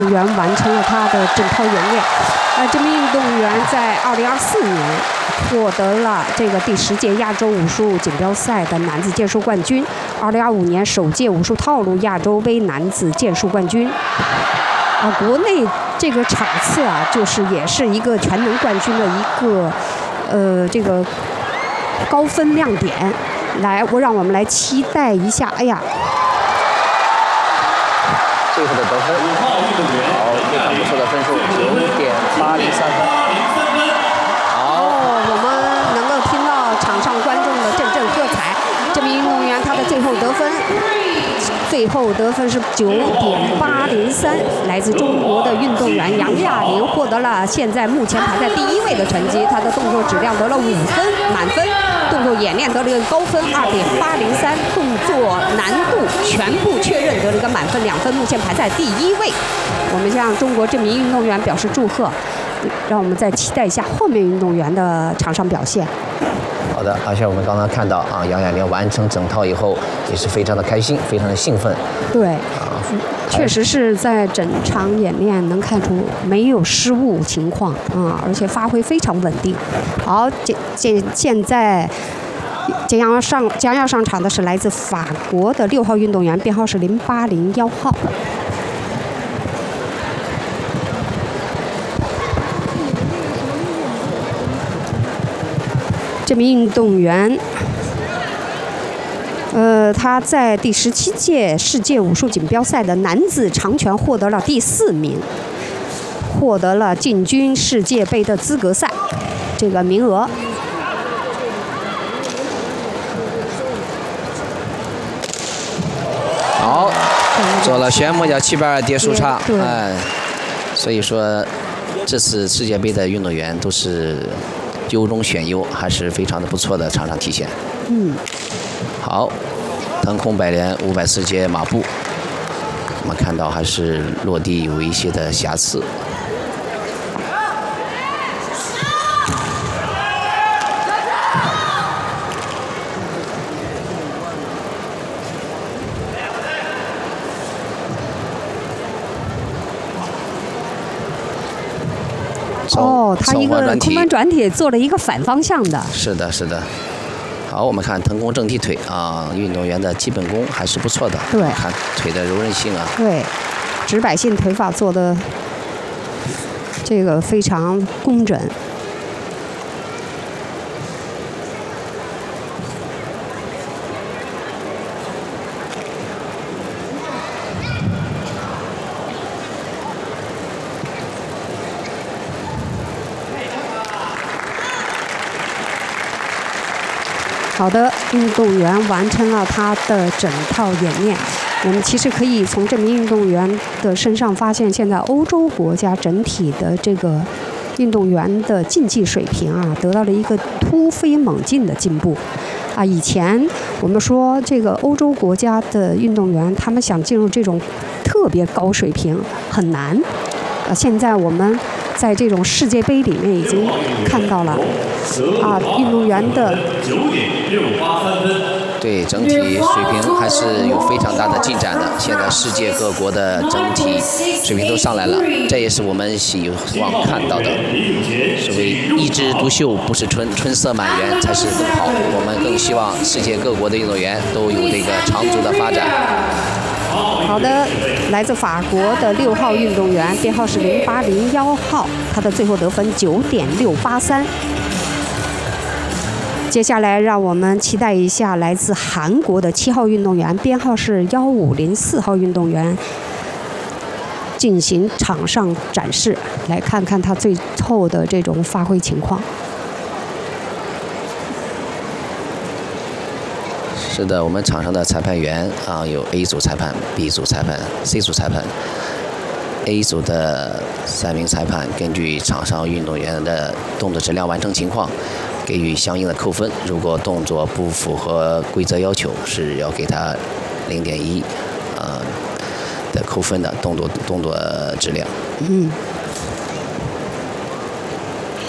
员完成了他的整套演练。这名运动员在2024年获得了这个第10届亚洲武术锦标赛的男子剑术冠军，2025年首届武术套路亚洲杯男子剑术冠军。国内这个场次啊，也是一个全能冠军的一个这个高分亮点。来，让我们来期待一下。哎呀！ 最后的得分，好，非常不错的分数，9.803分。好， 我们能够听到场上观众的阵阵喝彩。这名运动员他的最后得分是9.803，来自中国的运动员杨亚玲获得了目前排在第1位的成绩。他的动作质量得了5分满分，动作演练得了一个高分2.803，动作难度全部确认得了一个满分2分，目前排在第1位。我们向中国这名运动员表示祝贺，让我们再期待一下后面运动员的场上表现。 好的，而且我们刚刚看到杨亚玲完成整套以后，也是非常的开心，非常的兴奋。 对，确实是在整场演练能看出没有失误情况而且发挥非常稳定。好，现在将要上场的是来自法国的6号运动员，编号是0801号。这名运动员，他在第17届世界武术锦标赛的男子长拳获得了第4名，获得了进军世界杯的资格赛这个名额。 好，做了旋木脚720跌速叉，所以说这次世界杯的运动员都是优中选优，还是非常的不错的场上体现。好，腾空摆连540节马步，我们看到还是落地有一些的瑕疵。 他一个空翻转体做了一个反方向的。 是的，是的。好，我们看腾空正踢腿运动员的基本功还是不错的。 对， 看腿的柔韧性对，直摆性腿法做的这个非常工整。好的，运动员完成了他的整套演练。我们其实可以从这名运动员的身上发现，现在欧洲国家整体的这个运动员的竞技水平得到了一个突飞猛进的进步。以前我们说这个欧洲国家的运动员，他们想进入这种特别高水平很难。现在我们在这种世界杯里面已经看到了运动员的 9.683分。 对，整体水平还是有非常大的进展的。现在世界各国的整体水平都上来了，这也是我们希望看到的。所谓一枝独秀，不是春色满园才是更好。我们更希望世界各国的运动员都有这个长足的发展。 好的，来自法国的6号运动员，编号是0801号，他的最后得分9.683。接下来，让我们期待一下来自韩国的7号运动员，编号是1504号运动员进行场上展示，来看看他最后的这种发挥情况。 是的，我们场上的裁判员有 A 组裁判、B 组裁判、C 组裁判。A 组的3名裁判根据场上运动员的动作质量完成情况，给予相应的扣分。如果动作不符合规则要求，是要给他0.1的扣分的动作质量。